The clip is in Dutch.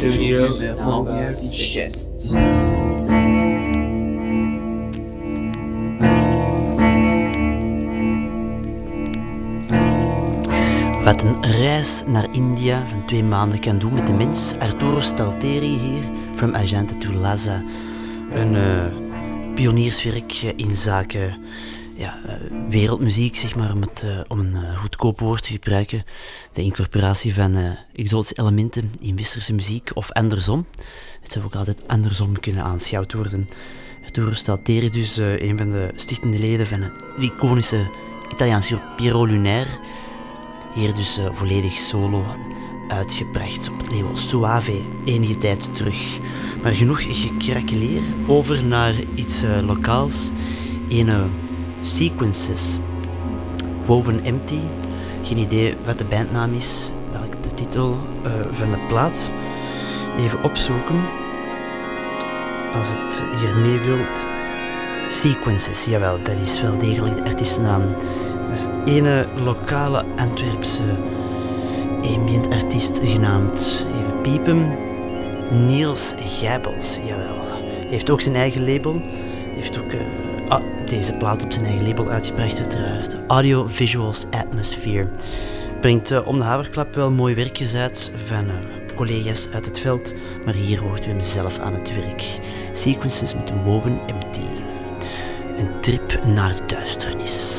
Studio Shit. Wat een reis naar India van 2 maanden kan doen met de mens. Arturo Stalteri hier, From Ajanta to Lhasa. Een pionierswerk in zaken wereldmuziek, zeg maar, om een goedkoop woord te gebruiken. De incorporatie van exotische elementen in westerse muziek, of andersom. Het zou ook altijd andersom kunnen aanschouwd worden. Arturo Stalteri dus, een van de stichtende leden van het iconische Italiaanse groep Piero Lunaire. Hier dus volledig solo uitgebracht op het label Suave enige tijd terug. Maar genoeg gekrakeleer, over naar iets lokaals. Sequences. Woven Empty. Geen idee wat de bandnaam is, welke de titel van de plaat. Even opzoeken. Als het hier mee wilt. Sequences, jawel, dat is wel degelijk de artiestennaam. Dat is ene lokale Antwerpse ambient artiest genaamd, even piepen, Niels Gijbels, jawel. Hij heeft ook zijn eigen label. Heeft ook deze plaat op zijn eigen label uitgebracht uiteraard. Audio Visuals Atmosphere. Brengt om de haverklap wel mooi werkjes uit van collega's uit het veld, maar hier hoort u hem zelf aan het werk. Sequences met Woven Empty. Een trip naar de duisternis.